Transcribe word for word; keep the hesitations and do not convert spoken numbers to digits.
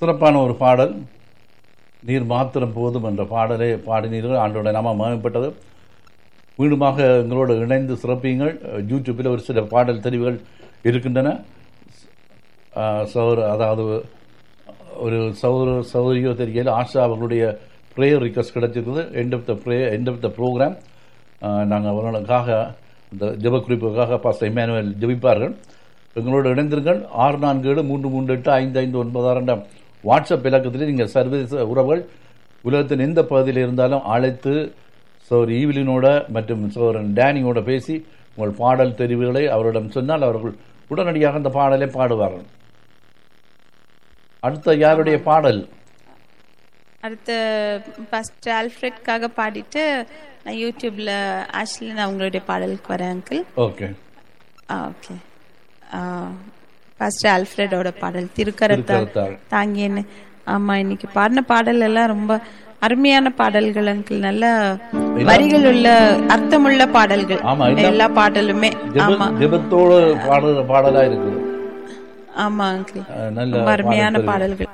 சிறப்பான ஒரு பாடல். நீர் மாத்திரம் போதும் என்ற பாடலை பாடினீர்கள். ஆண்டோட நாம மகிமைப்பட்டது. மீண்டுமாக எங்களோடு இணைந்து சிறப்பீங்கள். யூடியூப்பில் ஒரு சில பாடல் தெரிவுகள் இருக்கின்றன. சௌர் அதாவது ஒரு சௌர சௌரியோ தெரியல ஆஷா அவர்களுடைய ப்ரேயர் ரிக்வஸ்ட் கிடைச்சிருக்குது. End of the pray end of the program நாங்கள் அவர்களுக்காக இந்த ஜெப குறிப்புக்காக பாஸ்டர் இமானுவேல் ஜெபிப்பார்கள். எங்களோடு இணைந்திருங்கள். ஆறு நான்கு ஏழு மூன்று மூன்று எட்டு ஐந்து ஐந்து ஒன்பது ஆறு என்ற வாட்ஸ்அப் இலக்கத்திலே நீங்கள் சர்வதேச உறவுகள் உலகத்தின் எந்த பகுதியில் இருந்தாலும் அழைத்து சோர் ஈவிலினோட மற்றும் சோரன் டேனியோட பேசி உங்கள் பாடல் தெரிவுகளை அவரிடம் சொன்னால் அவர்கள் உடனடியாக அந்த பாடலை பாடுவார்கள். அடுத்த யாருடைய பாடல்? அடுத்த பாஸ்டர் ஆல்ஃபிரட்காக பாடிட்டு நான் யூடியூப்ல ஆஷ்லின் அவங்களுடைய பாடலுக்கு வரேன் அங்கிள். Okay okay. பாஸ்டர் ஆல்ஃபிரடோட பாடல் திருக்கரத்தால் தாங்கியன்னு. ஆமா, இன்னைக்கு பாடின பாடல் எல்லாம் ரொம்ப அருமையான பாடல்கள் அங்கிள். நல்ல வரிகள் உள்ள அர்த்தமுள்ள பாடல்கள். எல்லா பாடலுமே ஆமா ஜெபத்தோட பாடலா இருக்கு. ஆமா அங்கிள், நல்ல அருமையான பாடல்கள்.